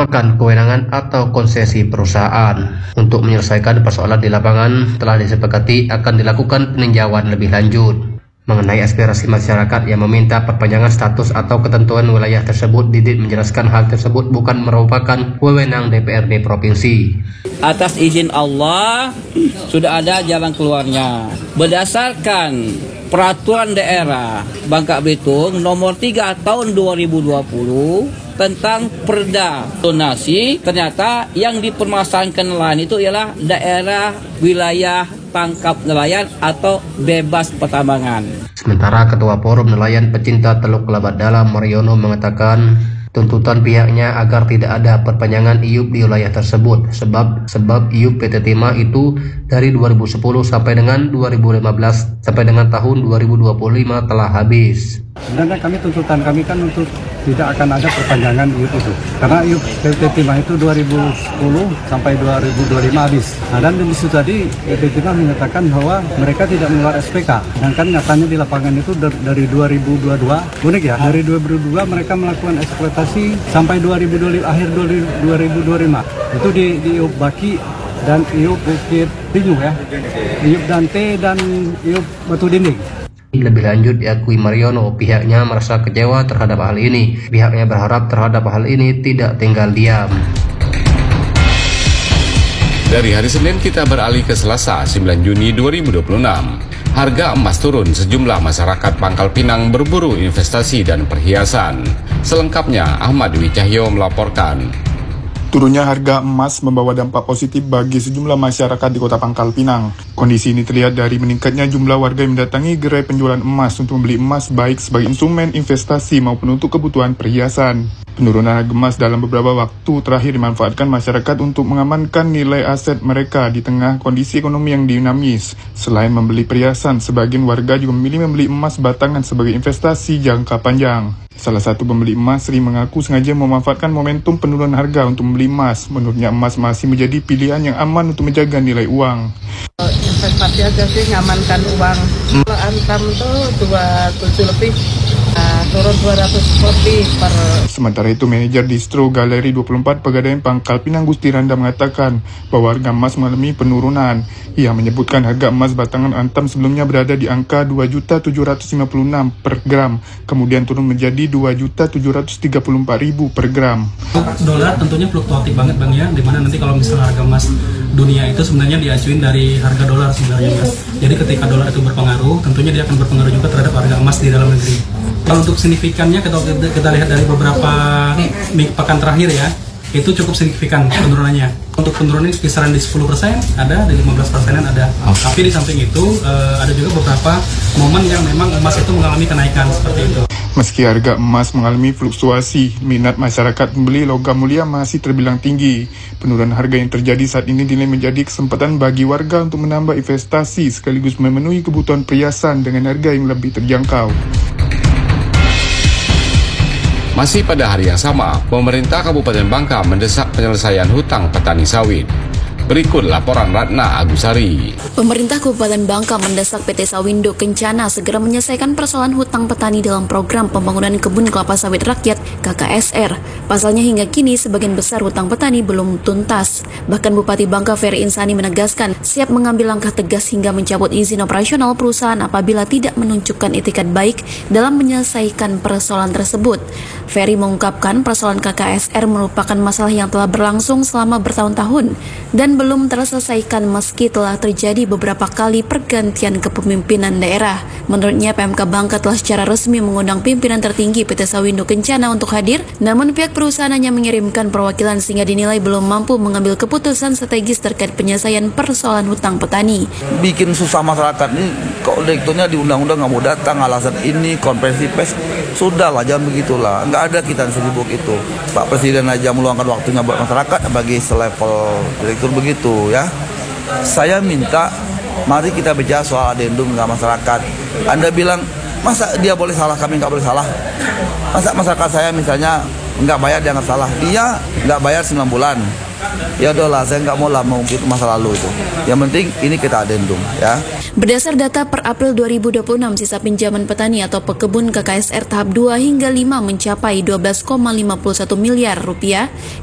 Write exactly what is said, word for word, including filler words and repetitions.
merupakan kewenangan atau konsesi perusahaan. Untuk menyelesaikan persoalan di lapangan, telah disepakati akan dilakukan peninjauan lebih lanjut. Mengenai aspirasi masyarakat yang meminta perpanjangan status atau ketentuan wilayah tersebut, Didit menjelaskan hal tersebut bukan merupakan wewenang D P R D Provinsi. Atas izin Allah, sudah ada jalan keluarnya. Berdasarkan Peraturan Daerah Bangka Belitung nomor tiga tahun dua ribu dua puluh tentang perda zonasi, ternyata yang dipermasalahkan nelayan itu ialah daerah wilayah tangkap nelayan atau bebas pertambangan. Sementara Ketua Forum Nelayan Pecinta Teluk Kelabat Dalam, Mariono, mengatakan tuntutan pihaknya agar tidak ada perpanjangan I U P di wilayah tersebut, sebab sebab I U P P T Timah itu dari dua ribu sepuluh sampai dengan dua ribu lima belas sampai dengan tahun dua ribu dua puluh lima telah habis. Sebenarnya kami tuntutan kami kan untuk tidak akan ada perpanjangan I U P itu, karena I U P P T Timah itu dua ribu sepuluh sampai dua ribu dua puluh lima habis. Nah, dan di situ tadi P T Timah menyatakan bahwa mereka tidak mengeluarkan S P K, sedangkan nyatanya di lapangan itu dari dua ribu dua puluh dua, unik ya, dari dua ribu dua puluh dua mereka melakukan eksploitasi sampai dua ribu dua puluh lima, akhir dua ribu dua puluh lima itu di, di I U P Baki dan I U P Bukit Tinggi ya, I U P Dante dan I U P Batu Dinding. Lebih lanjut, diakui Mariono, pihaknya merasa kecewa terhadap hal ini. Pihaknya berharap terhadap hal ini tidak tinggal diam. Dari hari Senin kita beralih ke Selasa, sembilan Juni dua ribu dua puluh enam. Harga emas turun, sejumlah masyarakat Pangkal Pinang berburu investasi dan perhiasan. Selengkapnya, Ahmad Dwi Cahyo melaporkan. Turunnya harga emas membawa dampak positif bagi sejumlah masyarakat di Kota Pangkal Pinang. Kondisi ini terlihat dari meningkatnya jumlah warga yang mendatangi gerai penjualan emas untuk membeli emas baik sebagai instrumen investasi maupun untuk kebutuhan perhiasan. Penurunan harga emas dalam beberapa waktu terakhir dimanfaatkan masyarakat untuk mengamankan nilai aset mereka di tengah kondisi ekonomi yang dinamis. Selain membeli perhiasan, sebagian warga juga memilih membeli emas batangan sebagai investasi jangka panjang. Salah satu pembeli emas Sri mengaku sengaja memanfaatkan momentum penurunan harga untuk membeli emas. Menurutnya emas masih menjadi pilihan yang aman untuk menjaga nilai uang. Investasi aja sih, ngamankan uang. Kalau antam tuh dua puluh tujuh lebih, nah, turun dua ratus lebih per. Sementara itu, manajer distro Galeri dua puluh empat Pegadaian Pangkal Pinang Gusti Randa mengatakan bahwa harga emas mengalami penurunan. Ia menyebutkan harga emas batangan antam sebelumnya berada di angka dua juta tujuh ratus lima puluh enam per gram, kemudian turun menjadi dua juta tujuh ratus tiga puluh empat ribu per gram. Dolar tentunya fluktuatif banget Bang ya, dimana nanti kalau misalnya harga emas dunia itu sebenarnya diacuin dari harga dolar sebenarnya Mas. Jadi ketika dolar itu berpengaruh, tentunya dia akan berpengaruh juga terhadap harga emas di dalam negeri. Kalau untuk signifikannya kita, kita lihat dari beberapa pekan terakhir ya, itu cukup signifikan penurunannya. Untuk penurunan kisaran di sepuluh persen ada, di lima belas persenan ada. Tapi di samping itu ada juga beberapa momen yang memang emas itu mengalami kenaikan seperti itu. Meski harga emas mengalami fluktuasi, minat masyarakat membeli logam mulia masih terbilang tinggi. Penurunan harga yang terjadi saat ini dinilai menjadi kesempatan bagi warga untuk menambah investasi sekaligus memenuhi kebutuhan perhiasan dengan harga yang lebih terjangkau. Masih pada hari yang sama, pemerintah Kabupaten Bangka mendesak penyelesaian hutang petani sawit. Berikut laporan Ratna Agusari. Pemerintah Kabupaten Bangka mendesak P T Sawindo Kencana segera menyelesaikan persoalan hutang petani dalam program pembangunan kebun kelapa sawit rakyat K K S R. Pasalnya hingga kini sebagian besar hutang petani belum tuntas. Bahkan Bupati Bangka Ferry Insani menegaskan siap mengambil langkah tegas hingga mencabut izin operasional perusahaan apabila tidak menunjukkan itikat baik dalam menyelesaikan persoalan tersebut. Ferry mengungkapkan persoalan K K S R merupakan masalah yang telah berlangsung selama bertahun-tahun dan belum terselesaikan meski telah terjadi beberapa kali pergantian kepemimpinan daerah. Menurutnya P M K Bangka telah secara resmi mengundang pimpinan tertinggi P T Sawindo Kencana untuk hadir, namun pihak perusahaan hanya mengirimkan perwakilan sehingga dinilai belum mampu mengambil keputusan strategis terkait penyelesaian persoalan hutang petani. Bikin susah masyarakat ini, kok direkturnya di undang-undang nggak mau datang, alasan ini, konferensi pers, sudahlah jangan begitulah, nggak ada kita yang sibuk itu. Pak Presiden aja meluangkan waktunya buat masyarakat bagi selevel direktur begitu ya. Saya minta mari kita bicara soal adendum dengan masyarakat. Anda bilang masa dia boleh salah, kami nggak boleh salah? Masa masyarakat saya misalnya nggak bayar dia nggak salah, dia nggak bayar sembilan bulan, ya udahlah saya nggak mau lah mengungkit masa lalu itu. Yang penting ini kita adendum ya. Berdasar data per April dua ribu dua puluh enam, sisa pinjaman petani atau pekebun K K S R tahap dua hingga lima mencapai dua belas koma lima puluh satu miliar rupiah